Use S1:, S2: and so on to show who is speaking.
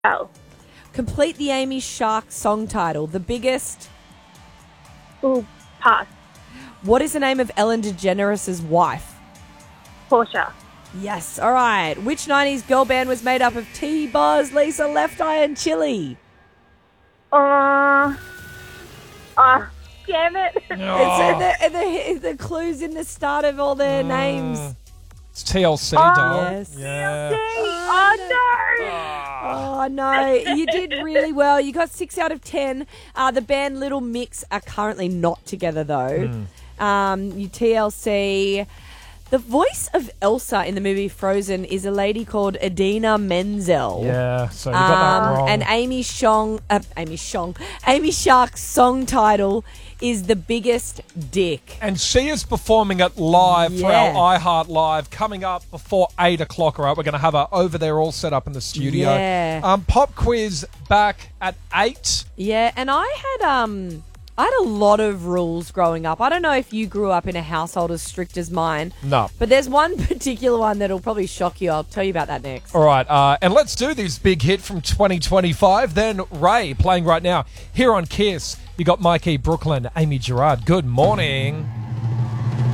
S1: L.
S2: Complete the Amy Shark song title. The biggest.
S1: Ooh, pass.
S2: What is the name of Ellen DeGeneres' wife?
S1: Portia.
S2: Yes. All right. Which 90s girl band was made up of T-Boz, Lisa, Left Eye, and Chili?
S1: Damn it.
S2: It's in the clues in the start of all their names.
S3: It's TLC, doll.
S2: Yes.
S3: Yeah.
S2: Oh, no. You did really well. You got 6 out of 10. The band Little Mix are currently not together, though. You TLC. The voice of Elsa in the movie Frozen is a lady called Idina Menzel.
S3: Yeah, so you got that wrong.
S2: And Amy Shark's song title is The Biggest Dick.
S3: And she is performing it live for our iHeart Live coming up before 8 o'clock. All right, we're going to have her over there all set up in the studio.
S2: Yeah.
S3: Pop quiz back at 8.
S2: Yeah, and I had a lot of rules growing up. I don't know if you grew up in a household as strict as mine.
S3: No.
S2: But there's one particular one that'll probably shock you. I'll tell you about that next.
S3: All right, and let's do this big hit from 2025. Then Ray playing right now here on KISS. You got Mikey Brooklyn, Amy Gerard. Good morning.